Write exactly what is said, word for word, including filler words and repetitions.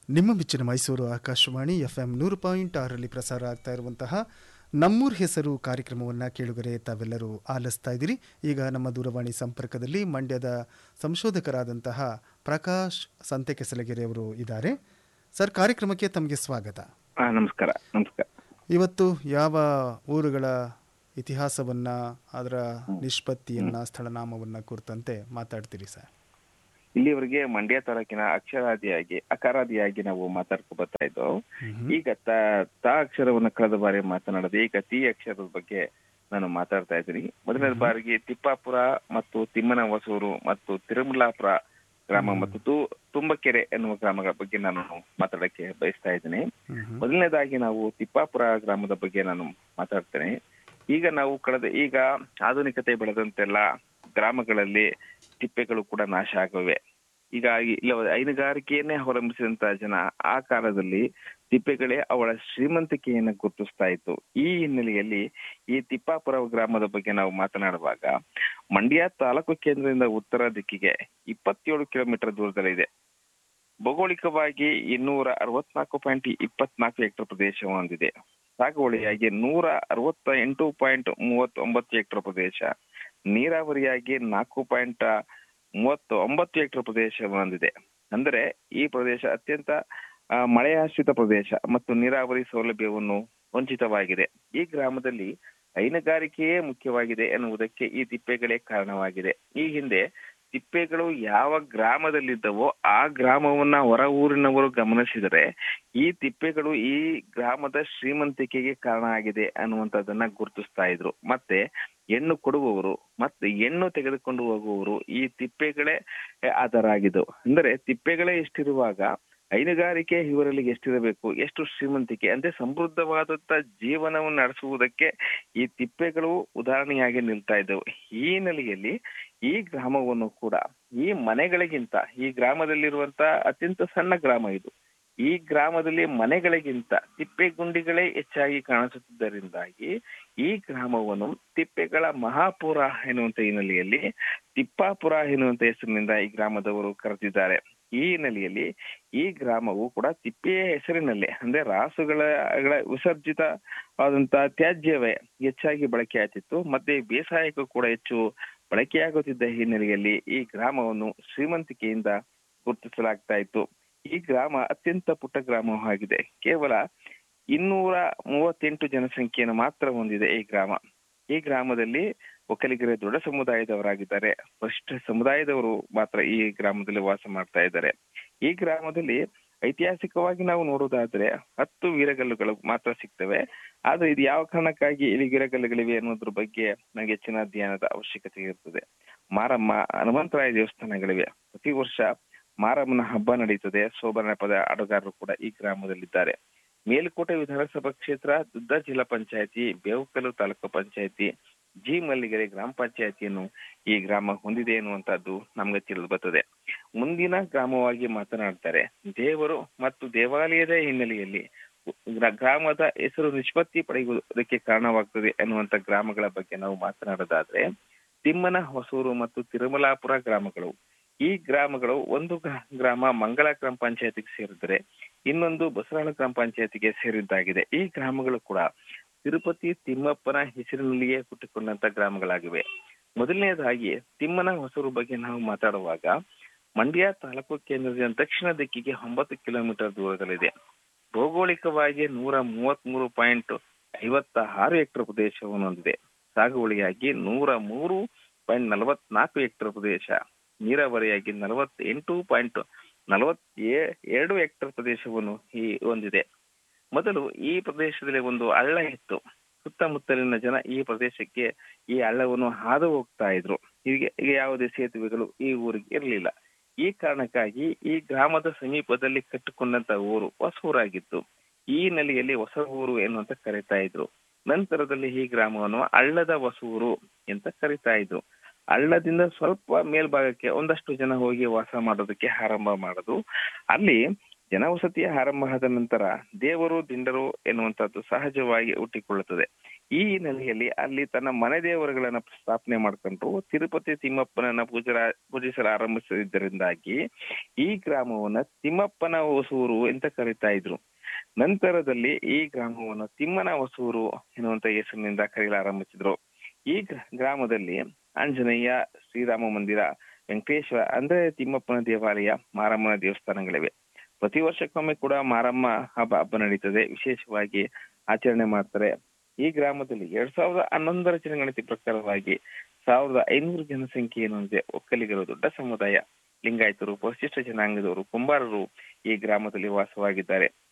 ನಿಮ್ಮ ಮೆಚ್ಚಿನ Mysuru Akashvani F M ನೂರು ಪಾಯಿಂಟ್ ಆರರಲ್ಲಿ ಪ್ರಸಾರ ಆಗ್ತಾ ಇರುವಂತಹ ನಮ್ಮೂರ್ ಹೆಸರು ಕಾರ್ಯಕ್ರಮವನ್ನು ಕೇಳುಗರೆ ತಾವೆಲ್ಲರೂ ಆಲಿಸ್ತಾ ಇದ್ದೀರಿ. ಈಗ ನಮ್ಮ ದೂರವಾಣಿ ಸಂಪರ್ಕದಲ್ಲಿ ಮಂಡ್ಯದ ಸಂಶೋಧಕರಾದಂತಹ ಪ್ರಕಾಶ್ ಸಂತೆಕೆಸಲಗೆರೆ ಅವರು ಇದ್ದಾರೆ. ಸರ್, ಕಾರ್ಯಕ್ರಮಕ್ಕೆ ತಮಗೆ ಸ್ವಾಗತ. ನಮಸ್ಕಾರ. ನಮಸ್ಕಾರ. ಇವತ್ತು ಯಾವ ಊರುಗಳ ಇತಿಹಾಸವನ್ನು, ಅದರ ನಿಷ್ಪತ್ತಿಯನ್ನು, ಸ್ಥಳನಾಮವನ್ನು ಕುರಿತಂತೆ ಮಾತಾಡ್ತೀರಿ ಸರ್? ಇಲ್ಲಿವರೆಗೆ ಮಂಡ್ಯ ತಾಲೂಕಿನ ಅಕ್ಷರಾದಿಯಾಗಿ ಅಕಾರಾದಿಯಾಗಿ ನಾವು ಮಾತಾಡ್ಕೊ ಬರ್ತಾ ಇದ್ದೋ. ಈಗ ತ ತ ಅಕ್ಷರವನ್ನು ಕಳೆದ ಬಾರಿ ಮಾತನಾಡದೆ ಈಗ ತಿ ಅಕ್ಷರದ ಬಗ್ಗೆ ನಾನು ಮಾತಾಡ್ತಾ ಇದ್ದೀನಿ. ಮೊದಲನೇ ಬಾರಿಗೆ ತಿಪ್ಪಾಪುರ ಮತ್ತು ತಿಮ್ಮನ ಹೊಸೂರು ಮತ್ತು ತಿರುಮಲಾಪುರ ಗ್ರಾಮ ಮತ್ತು ತು ತುಂಬಕೆರೆ ಎನ್ನುವ ಗ್ರಾಮಗಳ ಬಗ್ಗೆ ನಾನು ಮಾತಾಡಕ್ಕೆ ಬಯಸ್ತಾ ಇದ್ದೀನಿ. ಮೊದಲನೇದಾಗಿ ನಾವು ತಿಪ್ಪಾಪುರ ಗ್ರಾಮದ ಬಗ್ಗೆ ನಾನು ಮಾತಾಡ್ತೇನೆ. ಈಗ ನಾವು ಕಳೆದ ಈಗ ಆಧುನಿಕತೆ ಬೆಳೆದಂತೆಲ್ಲ ಗ್ರಾಮಗಳಲ್ಲಿ ತಿಪ್ಪೆಗಳು ಕೂಡ ನಾಶ ಆಗಿವೆ. ಈಗ ಇಲ್ಲ ಹೈನುಗಾರಿಕೆಯನ್ನೇ ಅವಲಂಬಿಸಿದಂತಹ ಜನ ಆ ಕಾಲದಲ್ಲಿ ತಿಪ್ಪೆಗಳೇ ಅವಳ ಶ್ರೀಮಂತಿಕೆಯನ್ನು ಗುರುತಿಸ್ತಾ ಇತ್ತು. ಈ ಹಿನ್ನೆಲೆಯಲ್ಲಿ ಈ ತಿಪ್ಪಾಪುರ ಗ್ರಾಮದ ಬಗ್ಗೆ ನಾವು ಮಾತನಾಡುವಾಗ ಮಂಡ್ಯ ತಾಲೂಕು ಕೇಂದ್ರದಿಂದ ಉತ್ತರ ದಿಕ್ಕಿಗೆ ಇಪ್ಪತ್ತೇಳು ಕಿಲೋಮೀಟರ್ ದೂರದಲ್ಲಿದೆ. ಭೌಗೋಳಿಕವಾಗಿ ಇನ್ನೂರ ಅರವತ್ನಾಲ್ಕು ಪಾಯಿಂಟ್ ಇಪ್ಪತ್ನಾಲ್ಕು ಹೆಕ್ಟರ್ ಪ್ರದೇಶ ಹೊಂದಿದೆ. ಸಾಗುವಳಿಯಾಗಿ ನೂರ ಅರವತ್ತ ಎಂಟು ಪಾಯಿಂಟ್ ಮೂವತ್ತೊಂಬತ್ತು ಹೆಕ್ಟರ್ ಪ್ರದೇಶ, ನೀರಾವರಿಯಾಗಿ ನಾಲ್ಕು ಪಾಯಿಂಟ್ ಮೂವತ್ತು ಒಂಬತ್ತು ಹೆಕ್ಟರ್ ಪ್ರದೇಶ ಹೊಂದಿದೆ. ಅಂದರೆ ಈ ಪ್ರದೇಶ ಅತ್ಯಂತ ಮಳೆಯಾಶ್ರಿತ ಪ್ರದೇಶ ಮತ್ತು ನೀರಾವರಿ ಸೌಲಭ್ಯವನ್ನು ವಂಚಿತವಾಗಿದೆ. ಈ ಗ್ರಾಮದಲ್ಲಿ ಹೈನುಗಾರಿಕೆಯೇ ಮುಖ್ಯವಾಗಿದೆ ಎನ್ನುವುದಕ್ಕೆ ಈ ತಿಪ್ಪೆಗಳೇ ಕಾರಣವಾಗಿದೆ. ಈ ಹಿಂದೆ ತಿಪ್ಪೆಗಳು ಯಾವ ಗ್ರಾಮದಲ್ಲಿದ್ದವೋ ಆ ಗ್ರಾಮವನ್ನ ಹೊರ ಊರಿನವರು ಗಮನಿಸಿದರೆ ಈ ತಿಪ್ಪೆಗಳು ಈ ಗ್ರಾಮದ ಶ್ರೀಮಂತಿಕೆಗೆ ಕಾರಣ ಆಗಿದೆ ಅನ್ನುವಂಥದ್ದನ್ನ ಗುರುತಿಸ್ತಾ ಇದ್ರು. ಮತ್ತೆ ಹೆಣ್ಣು ಕೊಡುವವರು ಮತ್ತೆ ಹೆಣ್ಣು ತೆಗೆದುಕೊಂಡು ಹೋಗುವವರು ಈ ತಿಪ್ಪೆಗಳೇ ಆಧಾರ ಆಗಿದ್ದವು. ಅಂದರೆ ತಿಪ್ಪೆಗಳೇ ಎಷ್ಟಿರುವಾಗ ಹೈನುಗಾರಿಕೆ ಇವರಲ್ಲಿ ಎಷ್ಟಿರಬೇಕು, ಎಷ್ಟು ಶ್ರೀಮಂತಿಕೆ ಅಂದ್ರೆ ಸಮೃದ್ಧವಾದಂತ ಜೀವನವನ್ನು ನಡೆಸುವುದಕ್ಕೆ ಈ ತಿಪ್ಪೆಗಳು ಉದಾಹರಣೆಯಾಗಿ ನಿಲ್ತಾ ಇದ್ದವು. ಈ ಹಿನ್ನೆಲೆಯಲ್ಲಿ ಈ ಗ್ರಾಮವನ್ನು ಕೂಡ ಈ ಮನೆಗಳಿಗಿಂತ ಈ ಗ್ರಾಮದಲ್ಲಿರುವಂತ ಅತ್ಯಂತ ಸಣ್ಣ ಗ್ರಾಮ ಇದು. ಈ ಗ್ರಾಮದಲ್ಲಿ ಮನೆಗಳಿಗಿಂತ ತಿಪ್ಪೆ ಗುಂಡಿಗಳೇ ಹೆಚ್ಚಾಗಿ ಕಾಣಿಸುತ್ತಿದ್ದರಿಂದಾಗಿ ಈ ಗ್ರಾಮವನ್ನು ತಿಪ್ಪೆಗಳ ಮಹಾಪುರ ಎನ್ನುವಂತ ಹಿನ್ನೆಲೆಯಲ್ಲಿ ತಿಪ್ಪಾಪುರ ಎನ್ನುವಂತ ಹೆಸರಿನಿಂದ ಈ ಗ್ರಾಮದವರು ಕರೆದಿದ್ದಾರೆ. ಈ ಹಿನ್ನೆಲೆಯಲ್ಲಿ ಈ ಗ್ರಾಮವು ಕೂಡ ತಿಪ್ಪೆಯ ಹೆಸರಿನಲ್ಲೇ ಅಂದ್ರೆ ರಾಸುಗಳ ವಿಸರ್ಜಿತವಾದಂತಹ ತ್ಯಾಜ್ಯವೇ ಹೆಚ್ಚಾಗಿ ಬಳಕೆ ಆಗ್ತಿತ್ತು. ಮತ್ತೆ ಬೇಸಾಯಕ್ಕೂ ಕೂಡ ಹೆಚ್ಚು ಬಳಕೆಯಾಗುತ್ತಿದ್ದ ಹಿನ್ನೆಲೆಯಲ್ಲಿ ಈ ಗ್ರಾಮವನ್ನು ಶ್ರೀಮಂತಿಕೆಯಿಂದ ಗುರುತಿಸಲಾಗ್ತಾ ಇತ್ತು. ಈ ಗ್ರಾಮ ಅತ್ಯಂತ ಪುಟ್ಟ ಗ್ರಾಮವಾಗಿದೆ. ಕೇವಲ ಇನ್ನೂರ ಮೂವತ್ತೆಂಟು ಜನಸಂಖ್ಯೆಯನ್ನು ಮಾತ್ರ ಹೊಂದಿದೆ ಈ ಗ್ರಾಮ. ಈ ಗ್ರಾಮದಲ್ಲಿ ಒಕ್ಕಲಿಗರ ದೊಡ್ಡ ಸಮುದಾಯದವರಾಗಿದ್ದಾರೆ. ಪರಿಶಿಷ್ಟ ಸಮುದಾಯದವರು ಮಾತ್ರ ಈ ಗ್ರಾಮದಲ್ಲಿ ವಾಸ ಮಾಡ್ತಾ ಇದ್ದಾರೆ. ಈ ಗ್ರಾಮದಲ್ಲಿ ಐತಿಹಾಸಿಕವಾಗಿ ನಾವು ನೋಡೋದಾದ್ರೆ ಹತ್ತು ವೀರಗಲ್ಲುಗಳು ಮಾತ್ರ ಸಿಗ್ತವೆ. ಆದ್ರೆ ಇದು ಯಾವ ಕಾರಣಕ್ಕಾಗಿ ಇಲ್ಲಿ ವೀರಗಲ್ಲುಗಳಿವೆ ಅನ್ನೋದ್ರ ಬಗ್ಗೆ ನನಗೆ ಹೆಚ್ಚಿನ ಅಧ್ಯಯನದ ಅವಶ್ಯಕತೆ ಇರ್ತದೆ. ಮಾರಮ್ಮ, ಹನುಮಂತರಾಯ ದೇವಸ್ಥಾನಗಳಿವೆ. ಪ್ರತಿ ವರ್ಷ ಮಾರಮ್ಮನ ಹಬ್ಬ ನಡೀತದೆ. ಶೋಭನ ಪದ ಆಟಗಾರರು ಕೂಡ ಈ ಗ್ರಾಮದಲ್ಲಿದ್ದಾರೆ. ಮೇಲುಕೋಟೆ ವಿಧಾನಸಭಾ ಕ್ಷೇತ್ರ, ದುದ್ದ ಜಿಲ್ಲಾ ಪಂಚಾಯತಿ, ಬೇವುಕಲ್ಲು ತಾಲೂಕು ಪಂಚಾಯತಿ, ಜಿ ಮಲ್ಲಿಗೆರೆ ಗ್ರಾಮ ಪಂಚಾಯತಿಯನ್ನು ಈ ಗ್ರಾಮ ಹೊಂದಿದೆ ಎನ್ನುವಂತಹದ್ದು ನಮ್ಗೆ ತಿಳಿದು ಬರ್ತದೆ. ಮುಂದಿನ ಗ್ರಾಮವಾಗಿ ಮಾತನಾಡ್ತಾರೆ. ದೇವರು ಮತ್ತು ದೇವಾಲಯದ ಹಿನ್ನೆಲೆಯಲ್ಲಿ ಗ್ರಾಮದ ಹೆಸರು ನಿಷ್ಪತ್ತಿ ಪಡೆಯುವುದಕ್ಕೆ ಕಾರಣವಾಗ್ತದೆ ಎನ್ನುವಂತ ಗ್ರಾಮಗಳ ಬಗ್ಗೆ ನಾವು ಮಾತನಾಡೋದಾದ್ರೆ ತಿಮ್ಮನ ಹೊಸೂರು ಮತ್ತು ತಿರುಮಲಾಪುರ ಗ್ರಾಮಗಳು. ಈ ಗ್ರಾಮಗಳು ಒಂದು ಗ್ರಾಮ ಮಂಗಳ ಗ್ರಾಮ ಪಂಚಾಯತಿಗೆ ಸೇರಿದರೆ ಇನ್ನೊಂದು ಬಸರಾಳ ಗ್ರಾಮ ಪಂಚಾಯತಿಗೆ ಸೇರಿದ್ದಾಗಿದೆ. ಈ ಗ್ರಾಮಗಳು ಕೂಡ ತಿರುಪತಿ ತಿಮ್ಮಪ್ಪನ ಹೆಸರಿನಲ್ಲಿಯೇ ಹುಟ್ಟಿಕೊಂಡಂತ ಗ್ರಾಮಗಳಾಗಿವೆ. ಮೊದಲನೇದಾಗಿ ತಿಮ್ಮನ ಹೊಸೂರು ಬಗ್ಗೆ ನಾವು ಮಾತಾಡುವಾಗ ಮಂಡ್ಯ ತಾಲೂಕು ಕೇಂದ್ರದಿಂದ ದಕ್ಷಿಣ ದಿಕ್ಕಿಗೆ ಒಂಬತ್ತು ಕಿಲೋಮೀಟರ್ ದೂರದಲ್ಲಿದೆ. ಭೌಗೋಳಿಕವಾಗಿ ನೂರ ಮೂವತ್ತ್ ಮೂರು ಪಾಯಿಂಟ್ ಐವತ್ತ ಆರು ಹೆಕ್ಟರ್ ಪ್ರದೇಶವನ್ನು ಹೊಂದಿದೆ. ಸಾಗುವಳಿಯಾಗಿ ನೂರ ಮೂರು ಪಾಯಿಂಟ್ ನಲವತ್ನಾಲ್ಕು ಹೆಕ್ಟರ್ ಪ್ರದೇಶ, ನೀರಾವರಿಯಾಗಿ ನಲವತ್ ಎಂಟು ಪಾಯಿಂಟ್ ನಲವತ್ ಎರಡು ಹೆಕ್ಟರ್ ಪ್ರದೇಶವನ್ನು ಈ ಹೊಂದಿದೆ. ಮೊದಲು ಈ ಪ್ರದೇಶದಲ್ಲಿ ಒಂದು ಹಳ್ಳ ಇತ್ತು. ಸುತ್ತಮುತ್ತಲಿನ ಜನ ಈ ಪ್ರದೇಶಕ್ಕೆ ಈ ಹಳ್ಳವನ್ನು ಹಾದು ಹೋಗ್ತಾ ಇದ್ರು. ಹೀಗೆ ಈಗ ಯಾವುದೇ ಸೇತುವೆಗಳು ಈ ಊರಿಗೆ ಇರಲಿಲ್ಲ. ಈ ಕಾರಣಕ್ಕಾಗಿ ಈ ಗ್ರಾಮದ ಸಮೀಪದಲ್ಲಿ ಕಟ್ಟಿಕೊಂಡಂತ ಊರು ಹೊಸೂರಾಗಿತ್ತು. ಈ ನೆಲೆಯಲ್ಲಿ ಹೊಸ ಊರು ಎನ್ನುವಂತ ಕರೀತಾ ಇದ್ರು. ನಂತರದಲ್ಲಿ ಈ ಗ್ರಾಮವನ್ನು ಹಳ್ಳದ ಹೊಸೂರು ಅಂತ ಕರೀತಾ ಇದ್ರು. ಹಳ್ಳದಿಂದ ಸ್ವಲ್ಪ ಮೇಲ್ಭಾಗಕ್ಕೆ ಒಂದಷ್ಟು ಜನ ಹೋಗಿ ವಾಸ ಮಾಡೋದಕ್ಕೆ ಆರಂಭ ಮಾಡೋದು. ಅಲ್ಲಿ ಜನವಸತಿಯ ಆರಂಭ ಆದ ನಂತರ ದೇವರು ದಿಂಡರು ಎನ್ನುವಂಥದ್ದು ಸಹಜವಾಗಿ ಹುಟ್ಟಿಕೊಳ್ಳುತ್ತದೆ. ಈ ಹಿನ್ನೆಲೆಯಲ್ಲಿ ಅಲ್ಲಿ ತನ್ನ ಮನೆ ದೇವರುಗಳನ್ನ ಸ್ಥಾಪನೆ ಮಾಡ್ಕೊಂಡ್ರು. ತಿರುಪತಿ ತಿಮ್ಮಪ್ಪನನ್ನ ಪೂಜರ ಪೂಜಿಸಲು ಆರಂಭಿಸಿದ್ದರಿಂದಾಗಿ ಈ ಗ್ರಾಮವನ್ನ ತಿಮ್ಮಪ್ಪನ ಹೊಸೂರು ಅಂತ ಕರೀತಾ ಇದ್ರು. ನಂತರದಲ್ಲಿ ಈ ಗ್ರಾಮವನ್ನು ತಿಮ್ಮನ ಹೊಸೂರು ಎನ್ನುವಂತ ಹೆಸರಿನಿಂದ ಕರೆಯಲಾರಂಭಿಸಿದ್ರು. ಈ ಗ್ರಾಮದಲ್ಲಿ ಆಂಜನೇಯ, ಶ್ರೀರಾಮ ಮಂದಿರ, ವೆಂಕಟೇಶ್ವರ ಅಂದ್ರೆ ತಿಮ್ಮಪ್ಪನ ದೇವಾಲಯ, ಮಾರಮ್ಮನ ದೇವಸ್ಥಾನಗಳಿವೆ. ಪ್ರತಿ ವರ್ಷಕ್ಕೊಮ್ಮೆ ಕೂಡ ಮಾರಮ್ಮ ಹಬ್ಬ ಹಬ್ಬ ನಡೀತದೆ, ವಿಶೇಷವಾಗಿ ಆಚರಣೆ ಮಾಡ್ತಾರೆ. ಈ ಗ್ರಾಮದಲ್ಲಿ ಎರಡ್ ಸಾವಿರದ ಹನ್ನೊಂದರ ಜನಗಣತಿ ಪ್ರಕಾರವಾಗಿ ಸಾವಿರದ ಐನೂರು ಜನಸಂಖ್ಯೆ ಏನಂದ್ರೆ ಒಕ್ಕಲಿಗರು ದೊಡ್ಡ ಸಮುದಾಯ, ಲಿಂಗಾಯತರು, ಪರಿಶಿಷ್ಟ ಜನಾಂಗದವರು, ಕುಂಬಾರರು ಈ ಗ್ರಾಮದಲ್ಲಿ ವಾಸವಾಗಿದ್ದಾರೆ.